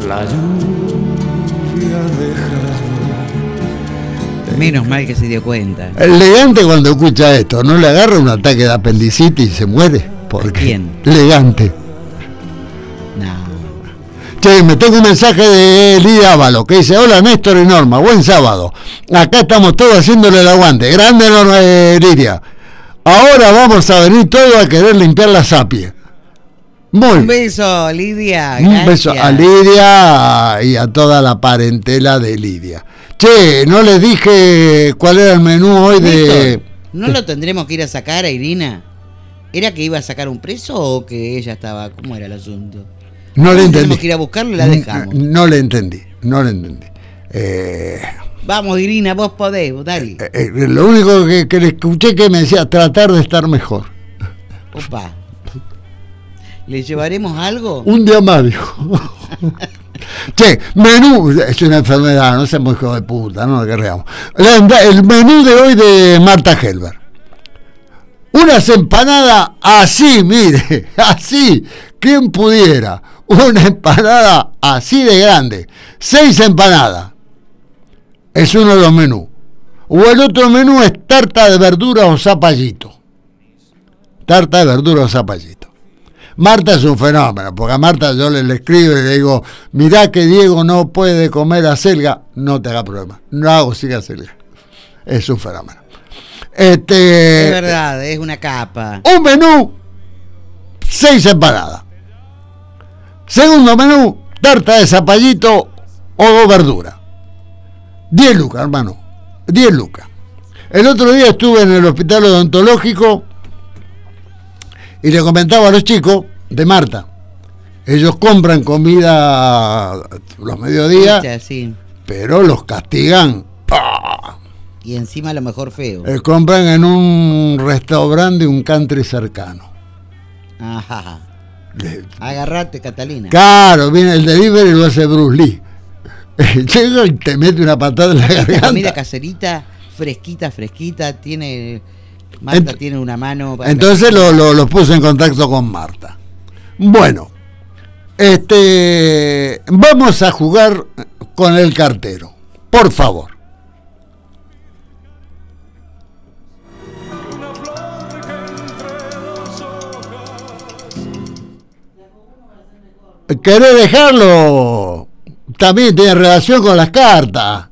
La lluvia dejará. Menos mal que se dio cuenta. Elegante cuando escucha esto, ¿no le agarra un ataque de apendicitis y se muere? ¿Por qué? ¿Quién? Elegante. No. Che, me tengo un mensaje de Lidia Ávalo que dice: hola Néstor y Norma, buen sábado. Acá estamos todos haciéndole el aguante. Grande Lidia. Ahora vamos a venir todos a querer limpiar la sapie. Un beso, Lidia. Un beso a Lidia y a toda la parentela de Lidia. Che, no les dije cuál era el menú hoy de... ¿No lo tendremos que ir a sacar a Irina? ¿Era que iba a sacar un preso o que ella estaba? ¿Cómo era el asunto? No le entendí. Tenemos que ir a buscarlo y la dejamos. No le entendí. Vamos, Irina, vos podés, dale. Lo único que le escuché que me decía tratar de estar mejor. Opa. ¿Le llevaremos algo? Un día más, dijo. Che, menú, es una enfermedad, no seamos hijos de puta, no lo querríamos. El menú de hoy de Marta Helber. Unas empanadas así, mire, así, ¿quién pudiera? Una empanada así de grande, 6 empanadas. Es uno de los menús. O el otro menú es tarta de verdura o zapallito. Tarta de verdura o zapallito. Marta es un fenómeno, porque a Marta yo le escribo y le digo: mirá que Diego no puede comer acelga. No te haga problema, no hago sin acelga. Es un fenómeno. Es verdad, es una capa. Un menú, 6 empanadas. Segundo menú, tarta de zapallito o verdura. 10 lucas, hermano. 10 lucas. El otro día estuve en el hospital odontológico y le comentaba a los chicos de Marta. Ellos compran comida los mediodías, sí, pero los castigan. ¡Pah! Y encima lo mejor feo. Compran en un restaurante, un country cercano. Ajá. Agarrate, Catalina. Claro, viene el delivery y lo hace Bruce Lee. Llega y te mete una patada en la garganta. Comida caserita, fresquita, tiene... Marta tiene una mano... Entonces los puse en contacto con Marta. Bueno, vamos a jugar con el cartero, por favor. ¿Querés dejarlo? También tiene relación con las cartas.